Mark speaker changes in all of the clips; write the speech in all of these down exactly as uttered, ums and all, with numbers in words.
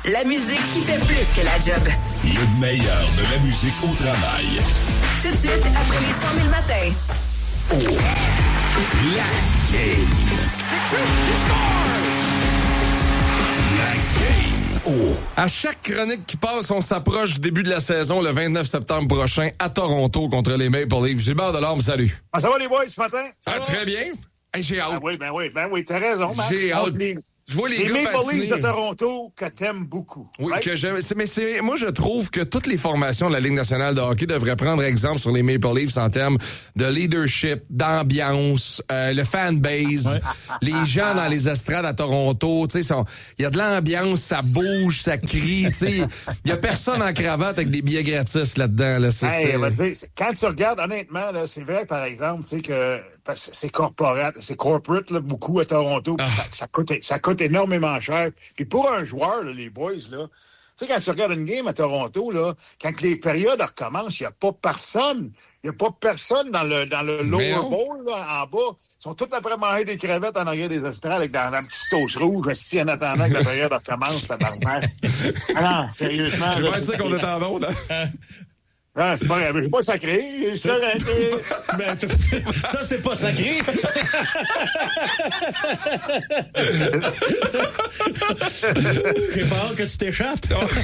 Speaker 1: La musique qui fait plus que la job.
Speaker 2: Le meilleur de la musique au travail.
Speaker 1: Tout de suite, après les cent mille matins.
Speaker 2: Oh, la game. La game. Oh.
Speaker 3: À chaque chronique qui passe, on s'approche du début de la saison le vingt-neuf septembre prochain à Toronto contre les Maple Leafs. Gilbert Delorme, salut.
Speaker 4: Ah, ça va les boys ce matin? Ça
Speaker 3: ah,
Speaker 4: va?
Speaker 3: très bien. Hey, j'ai hâte.
Speaker 4: Ben oui, ben oui, ben oui, t'as raison, Max.
Speaker 3: J'ai hâte.
Speaker 4: Les,
Speaker 3: je vois les,
Speaker 4: les
Speaker 3: gars
Speaker 4: Maple Leafs de
Speaker 3: patiner.
Speaker 4: Toronto que t'aimes beaucoup.
Speaker 3: Oui,
Speaker 4: right?
Speaker 3: que j'aime. C'est, mais c'est, moi, je trouve que toutes les formations de la Ligue nationale de hockey devraient prendre exemple sur les Maple Leafs en termes de leadership, d'ambiance, euh, le fanbase, ouais. Les gens dans les estrades à Toronto, tu sais, il y a de l'ambiance, ça bouge, ça crie, tu sais. Il y a personne en cravate avec des billets gratis là-dedans. Là, c'est,
Speaker 4: hey,
Speaker 3: c'est...
Speaker 4: Ben, quand tu regardes, honnêtement, là, c'est vrai, par exemple, tu sais, que parce que c'est corporate, c'est corporate, là, beaucoup à Toronto, ah. ça, ça, coûte, ça coûte énormément cher. Puis pour un joueur, là, les boys, là, tu sais, quand tu regardes une game à Toronto, là, quand les périodes recommencent, il n'y a pas personne. Il n'y a pas personne dans le, dans le lower bowl, là, en bas. Ils sont tous après manger des crevettes en arrière des estrades avec dans la petite sauce rouge, assis en attendant que la période recommence, ça barbe. Ah non, sérieusement.
Speaker 3: Je vais pas dire qu'on est en onde, hein?
Speaker 4: Ah, c'est pas grave, je suis pas sacré. Je
Speaker 5: ben, ça, c'est pas sacré. J'ai peur que tu t'échappes.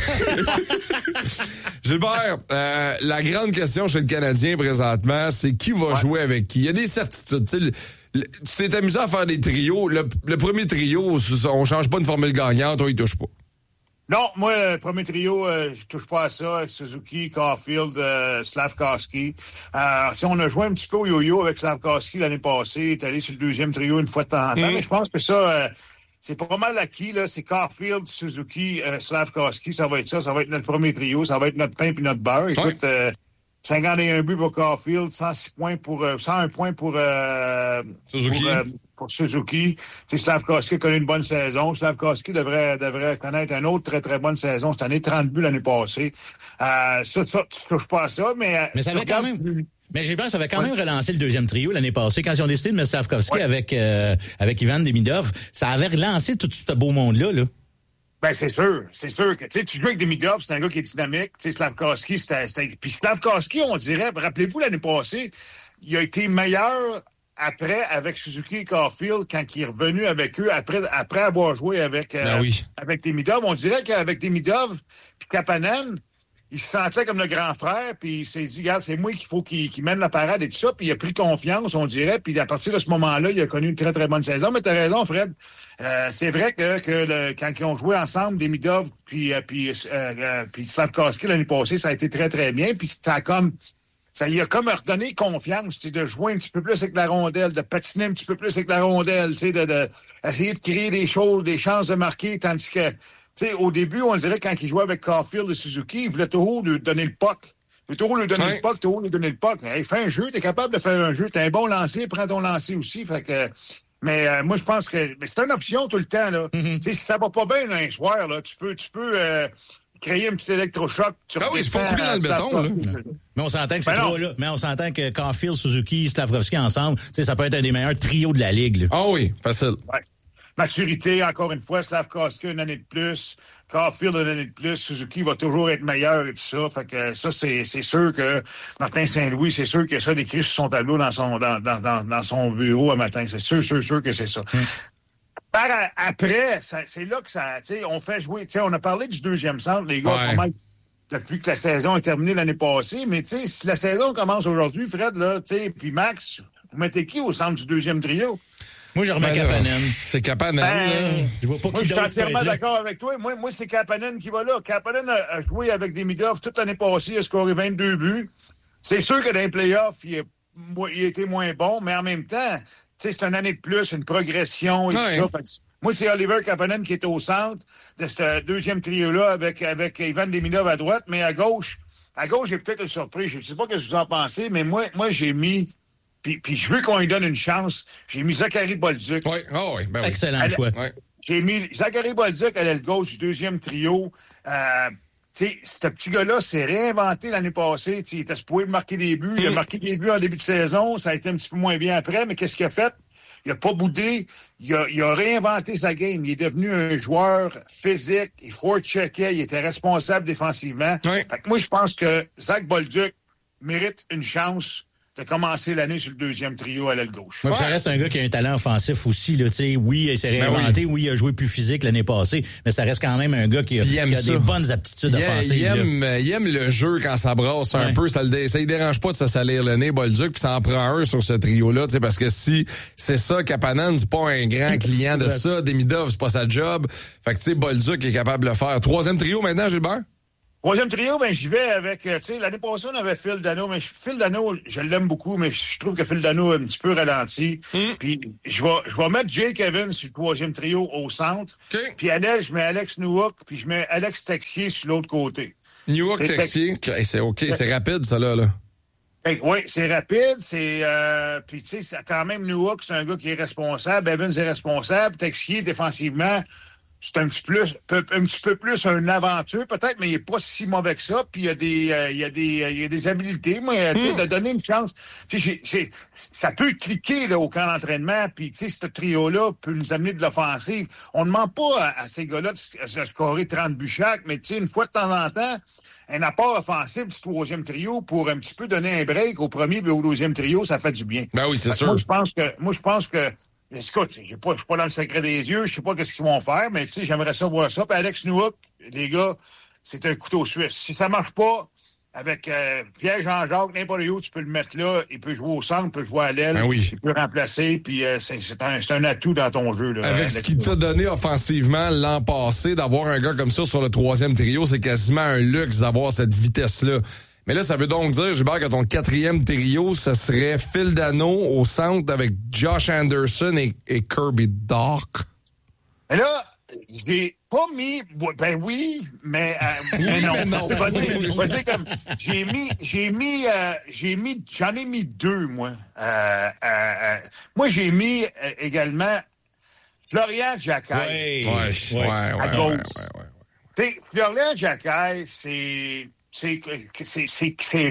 Speaker 3: Gilbert, euh, la grande question chez le Canadien présentement, c'est qui va ouais. jouer avec qui? Il y a des certitudes. Le, le, tu t'es amusé à faire des trios. Le, le premier trio, on change pas une formule gagnante, on y touche pas.
Speaker 4: Non, moi, le premier trio, euh, je touche pas à ça. Suzuki, Caulfield, euh, Slafkovský. Euh, si on a joué un petit peu au yo-yo avec Slafkovský l'année passée, il est allé sur le deuxième trio une fois de temps en temps, mm. mais je pense que ça, euh, c'est pas mal acquis, là. C'est Caulfield, Suzuki, euh, Slafkovský, ça va être ça. Ça va être notre premier trio, ça va être notre pain puis notre beurre. Écoute, ouais. euh, cinquante et un buts pour Caulfield, cent six points pour, euh, cent un points pour, euh,
Speaker 3: Suzuki.
Speaker 4: Pour, euh, pour Suzuki. Tu sais, Slafkovský a connu une bonne saison. Slafkovský devrait, devrait connaître une autre très, très bonne saison cette année. trente buts l'année passée. Euh, ça, ça, tu touches pas à ça, mais...
Speaker 5: Mais ça avait quand même... Mais j'ai peur, ça avait quand ouais. même relancé le deuxième trio l'année passée. Quand ils ont décidé de mettre Slafkovský ouais. avec, euh, avec Ivan Demidov, ça avait relancé tout ce beau monde-là, là.
Speaker 4: Ben, c'est sûr, c'est sûr que, tu sais, tu joues avec Demidov, c'est un gars qui est dynamique, tu sais, Slafkovský, c'était, c'était, puis Slafkovský, on dirait, rappelez-vous, l'année passée, il a été meilleur après avec Suzuki et Caulfield quand il est revenu avec eux après, après avoir joué avec, euh,
Speaker 3: ben oui.
Speaker 4: avec Demidov. On dirait qu'avec Demidov puis Kapanen, il se sentait comme le grand frère, puis il s'est dit, regarde, c'est moi qu'il faut qu'il, qu'il mène la parade et tout ça, puis il a pris confiance, on dirait, puis à partir de ce moment-là, il a connu une très, très bonne saison. Mais t'as raison, Fred. Euh, c'est vrai que, que le, quand ils ont joué ensemble, Demidov puis, euh, puis, euh, euh, puis Slafkovský l'année passée, ça a été très, très bien, puis ça a comme... Ça lui a comme redonné confiance, tu sais, de jouer un petit peu plus avec la rondelle, de patiner un petit peu plus avec la rondelle, tu sais, de, de essayer de créer des choses, des chances de marquer, tandis que, tu sais, au début, on dirait quand il jouait avec Caulfield et Suzuki, il voulait toujours lui donner le puck. Il voulait toujours lui donner ouais. le puck, toujours lui donner le puck. Hey, fais un jeu, t'es capable de faire un jeu, t'es un bon lancier, prends ton lancer aussi, fait que... Mais euh, moi, je pense que mais c'est une option tout le temps, là. Mm-hmm. Tu sais, si ça va pas bien un soir, là, tu peux, tu peux euh, créer un petit électrochoc.
Speaker 3: Ah oui, c'est pas coupé dans le béton, là.
Speaker 5: Mais on s'entend que c'est ben trois là. Mais on s'entend que Caulfield, Suzuki, Slafkovský ensemble, tu sais, ça peut être un des meilleurs trios de la Ligue, là.
Speaker 3: Ah oui, facile.
Speaker 4: Ouais. Maturité, encore une fois, Slafkovský une année de plus, Caulfield une année de plus, Suzuki va toujours être meilleur et tout ça. Fait que ça, c'est, c'est sûr que Martin Saint-Louis, c'est sûr qu'il y a ça décrit sur son tableau dans son, dans, dans, dans, dans son bureau un matin. C'est sûr, sûr, sûr que c'est ça. Mm. Par après, ça, c'est là que ça, tu sais, on fait jouer, tu sais, on a parlé du deuxième centre, les gars,
Speaker 3: ouais.
Speaker 4: comment, depuis que la saison est terminée l'année passée, mais tu sais, si la saison commence aujourd'hui, Fred, là, tu sais, puis Max, vous mettez qui au centre du deuxième trio?
Speaker 5: Moi, je remets ben, Kapanen.
Speaker 3: C'est Kapanen.
Speaker 4: Ben,
Speaker 5: je vois pas
Speaker 4: moi,
Speaker 5: qui
Speaker 4: je suis entièrement d'accord avec toi. Moi, moi c'est Kapanen qui va là. Kapanen a, a joué avec Demidov toute l'année passée, il a scoré vingt-deux buts. C'est sûr que dans les playoffs, il, est, il a été moins bon, mais en même temps, tu sais, c'est une année de plus, une progression et ouais. tout ça. Fait que, moi, c'est Oliver Kapanen qui est au centre de ce deuxième trio-là avec, avec Ivan Demidov à droite, mais à gauche, à gauche, j'ai peut-être une surprise. Je ne sais pas ce que vous en pensez, mais moi, moi j'ai mis... Puis, puis je veux qu'on lui donne une chance. J'ai mis Zachary Bolduc.
Speaker 3: Oui, oh oui, ben oui.
Speaker 5: Excellent
Speaker 4: à
Speaker 5: choix.
Speaker 4: La... J'ai mis Zachary Bolduc à l'aile gauche du deuxième trio. Euh, tu sais, ce petit gars-là s'est réinventé l'année passée. T'sais, il était supposé marquer des buts. Il a marqué des buts en début de saison. Ça a été un petit peu moins bien après. Mais qu'est-ce qu'il a fait? il a pas boudé, il a, il a réinventé sa game. Il est devenu un joueur physique, il forecheckait, il était responsable défensivement.
Speaker 3: Oui.
Speaker 4: Fait que moi, je pense que Zach Bolduc mérite une chance de commencer l'année sur le deuxième trio à l'aile gauche.
Speaker 5: Ouais,
Speaker 3: Ouais.
Speaker 5: Ça reste un gars qui a un talent offensif aussi. Là, oui, il s'est réinventé,
Speaker 3: Ben oui.
Speaker 5: oui, il a joué plus physique l'année passée, mais ça reste quand même un gars qui a,
Speaker 3: Puis il aime
Speaker 5: qui a
Speaker 3: ça.
Speaker 5: des bonnes aptitudes
Speaker 3: Il,
Speaker 5: offensives.
Speaker 3: il
Speaker 5: là.
Speaker 3: aime, il aime le jeu quand ça brasse un
Speaker 5: Ouais.
Speaker 3: peu. Ça le dé- ça lui dérange pas de se salir le nez, Bolduc, puis ça en prend un sur ce trio-là, tu sais, parce que si c'est ça, Kapanen, c'est pas un grand client de ça, Demidov, c'est pas sa job. Fait que, tu sais, Bolduc est capable de le faire. Troisième trio maintenant, Gilbert?
Speaker 4: Troisième trio, ben j'y vais avec, euh, tu sais, l'année passée, on avait Phil Dano, mais Phil Dano, je l'aime beaucoup, mais je trouve que Phil Dano est un petit peu ralenti.
Speaker 3: Mm.
Speaker 4: Puis je vais je vais mettre Jake Evans sur le troisième trio au centre.
Speaker 3: OK.
Speaker 4: Puis à l'aile, je mets Alex Newhook, puis je mets Alex Texier sur l'autre côté.
Speaker 3: New York
Speaker 4: C'est
Speaker 3: Texier. Hey, c'est OK, c'est rapide, ça, là. là.
Speaker 4: Fait que, oui, c'est rapide, c'est euh, puis tu sais, c'est quand même Newhook, c'est un gars qui est responsable, Evans est responsable, Texier défensivement, c'est un petit plus peu, un petit peu plus un aventure peut-être, mais il est pas si mauvais que ça, puis il y a des euh, il y a des euh, il y a des habiletés, moi, tu sais, de donner une chance. Tu sais, j'ai- j'ai- ça peut cliquer là au camp d'entraînement, puis tu sais, ce trio là peut nous amener de l'offensive. On ne demande pas à, à ces gars-là de, de se scorer trente buts chaque, mais tu sais, une fois de temps en temps, un apport offensif du troisième trio pour un petit peu donner un break au premier et au deuxième trio, ça fait du bien.
Speaker 3: Ben oui, c'est
Speaker 4: Fait que
Speaker 3: sûr.
Speaker 4: Moi, je pense que, moi, je pense que, écoute, j'ai pas, je suis pas dans le secret des yeux, je sais pas qu'est-ce qu'ils vont faire, mais tu sais, j'aimerais ça voir ça. Puis Alex Newhook, les gars, c'est un couteau suisse. Si ça marche pas, avec euh, Pierre Jean-Jacques, n'importe où, tu peux le mettre là, il peut jouer au centre, il peut jouer à l'aile,
Speaker 3: Ben oui.
Speaker 4: il peut remplacer, puis euh, c'est, c'est, un, c'est un atout dans ton jeu. Là,
Speaker 3: Avec ce
Speaker 4: Alex
Speaker 3: qu'il t'a
Speaker 4: Newhook.
Speaker 3: donné offensivement l'an passé, d'avoir un gars comme ça sur le troisième trio, c'est quasiment un luxe d'avoir cette vitesse-là. Mais là, ça veut donc dire, Gilbert, que ton quatrième trio, ce serait Phil Dano au centre avec Josh Anderson et, et Kirby Doc.
Speaker 4: Mais là, j'ai pas mis, ben oui, mais, euh, mais non.
Speaker 3: mais non.
Speaker 4: Je vais dire- je vais dire comme, j'ai mis, j'ai mis, euh, j'ai mis, j'en ai mis deux, moi. Euh, euh, euh, moi, j'ai mis euh, également Florian Jacquet.
Speaker 5: Ouais.
Speaker 3: Ouais, ouais, ouais,
Speaker 4: à
Speaker 3: ouais,
Speaker 4: gauche.
Speaker 3: ouais, ouais, ouais.
Speaker 4: Tu sais, Florian Jacquet, c'est, c'est, c'est, c'est, c'est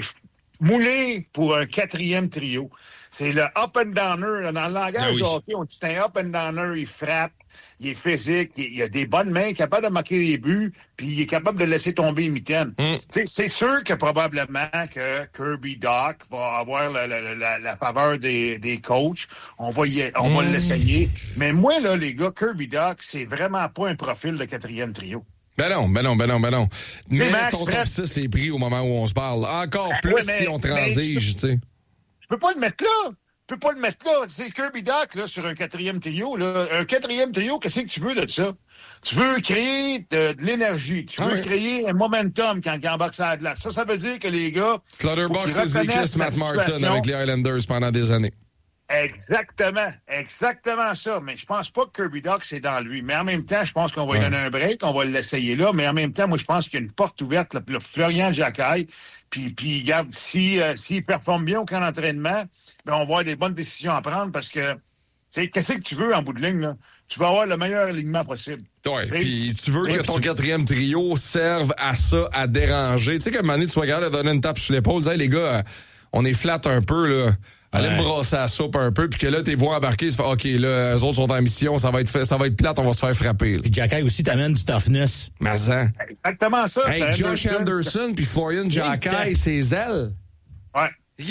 Speaker 4: moulé pour un quatrième trio. C'est le up and downer. Dans le langage
Speaker 3: Ah oui.
Speaker 4: du hockey, on dit c'est un up and downer, il frappe, il est physique, il, il a des bonnes mains, capable de marquer des buts, puis il est capable de laisser tomber une mitaine.
Speaker 3: Mm.
Speaker 4: Tu sais, c'est sûr que probablement que Kirby Doc va avoir la, la, la, la faveur des, des coachs. On va y, on va l'essayer. Mais moi, là, les gars, Kirby Doc, c'est vraiment pas un profil de quatrième trio.
Speaker 3: Ben non, ben non, ben non, ben non. Mais
Speaker 4: Max,
Speaker 3: ton top
Speaker 4: Fred-
Speaker 3: six est pris au moment où on se parle. Encore
Speaker 4: Ben
Speaker 3: plus
Speaker 4: ouais, mais-
Speaker 3: si on transige, tu sais.
Speaker 4: Je peux pas le mettre là. Je peux pas le mettre là. C'est Kirby Doc, là, sur un quatrième trio, là. Un quatrième trio, qu'est-ce que tu veux de ça? Tu veux créer de, de l'énergie. Tu veux
Speaker 3: Ah oui.
Speaker 4: créer un momentum quand il embarque sur la glace. Ça, ça veut dire que les gars. faut
Speaker 3: Clutterbox,
Speaker 4: qu'ils
Speaker 3: c'est
Speaker 4: reconnaissent
Speaker 3: Zekis,
Speaker 4: la
Speaker 3: Matt Martin
Speaker 4: situation.
Speaker 3: avec les Highlanders pendant des années.
Speaker 4: Exactement. Exactement ça. Mais je pense pas que Kirby Doc, c'est dans lui. Mais en même temps, je pense qu'on va lui
Speaker 3: Ouais.
Speaker 4: donner un break. On va l'essayer là. Mais en même temps, moi, je pense qu'il y a une porte ouverte, là. Puis là, Florian Jacquet. Puis, puis, regarde, si, euh, s'il performe bien au camp d'entraînement, ben, on va avoir des bonnes décisions à prendre parce que, tu sais, qu'est-ce que tu veux en bout de ligne, là? Tu vas avoir le meilleur alignement possible.
Speaker 3: Ouais,
Speaker 4: T'sais,
Speaker 3: puis tu veux
Speaker 4: ouais,
Speaker 3: que ton
Speaker 4: tu-
Speaker 3: quatrième trio serve à ça, à déranger. Tu sais, qu'à un moment donné, tu sois capable de donner une tape sur l'épaule, dire, hey, les gars, euh, on est flat un peu, là. Allez
Speaker 5: Ouais.
Speaker 3: me brasser la soupe un peu, puis que là, t'es vois embarquer, tu fais, OK, là, eux autres sont en mission, ça va être fait, ça va être plate, on va se faire frapper, là.
Speaker 5: Puis Jacquet aussi t'amène du toughness.
Speaker 3: Mais ça.
Speaker 4: Exactement ça.
Speaker 3: Hey,
Speaker 4: C'est
Speaker 3: Josh Anderson puis Florian Jacquet,
Speaker 5: Hey,
Speaker 3: ses ailes.
Speaker 4: Ouais.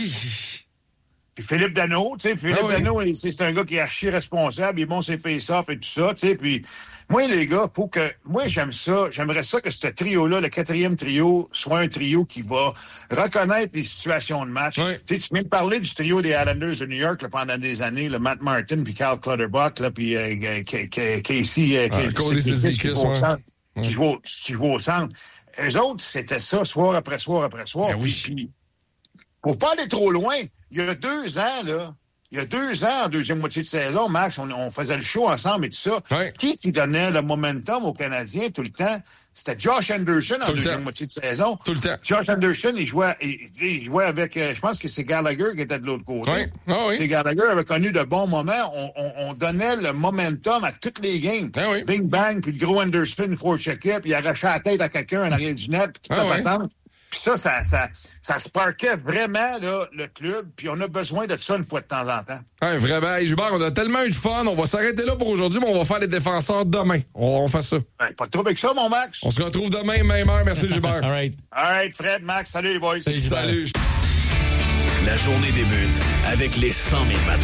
Speaker 3: Hi.
Speaker 4: Puis Philippe Dano, tu sais, Philippe
Speaker 3: Ah oui.
Speaker 4: Dano, il- c'est c'est un gars qui est archi responsable, il est bon ses face-off et tout ça, tu sais, puis moi, les gars, faut que, moi, j'aime ça, j'aimerais ça que ce trio-là, le quatrième trio, soit un trio qui va reconnaître les situations de match.
Speaker 3: Oui.
Speaker 4: Tu sais, tu viens de parler du trio des Islanders de New York, là, pendant des années, le Matt Martin, puis Carl Clutterbuck, là, puis euh, K- K- Casey, euh,
Speaker 3: Ah,
Speaker 4: Casey-
Speaker 3: Cody
Speaker 4: Casey,
Speaker 3: Zizekiis,
Speaker 4: qui joue au
Speaker 3: ouais.
Speaker 4: centre, qui joue au- qui joue au centre. Eux autres, c'était ça, soir après soir après soir.
Speaker 3: Ben oui.
Speaker 4: Puis, puis, faut pas aller trop loin. Il y a deux ans, là, il y a deux ans, en deuxième moitié de saison, Max, on, on faisait le show ensemble et tout ça.
Speaker 3: Ouais.
Speaker 4: Qui qui donnait le momentum aux Canadiens tout le temps? C'était Josh Anderson en
Speaker 3: Tout le
Speaker 4: deuxième
Speaker 3: temps.
Speaker 4: moitié de saison.
Speaker 3: Tout le temps.
Speaker 4: Josh Anderson, il jouait, il, il jouait avec, euh, je pense que c'est Gallagher qui était de l'autre côté.
Speaker 3: Ouais. Ah oui.
Speaker 4: C'est Gallagher avait connu de bons moments. On, on, on donnait le momentum à toutes les games.
Speaker 3: Ah oui.
Speaker 4: Bing bang, puis le gros Anderson, il faut checker, puis il arrachait la tête à quelqu'un en arrière du net, puis toute
Speaker 3: Ah
Speaker 4: la
Speaker 3: oui.
Speaker 4: patente. Puis ça, ça, ça, ça sparkait vraiment là, le club, puis on a besoin de ça une fois de temps en temps.
Speaker 3: Ouais, vraiment. Hey, Gilbert, on a tellement eu de fun. On va s'arrêter là pour aujourd'hui, mais on va faire les défenseurs demain. On, on fait ça.
Speaker 4: Ouais, pas de trouble avec ça, mon Max.
Speaker 3: On se retrouve demain, même heure. Merci, Gilbert.
Speaker 5: All right.
Speaker 4: All right, Fred, Max, salut les boys.
Speaker 3: Salut.
Speaker 2: La journée débute avec les cent mille matins.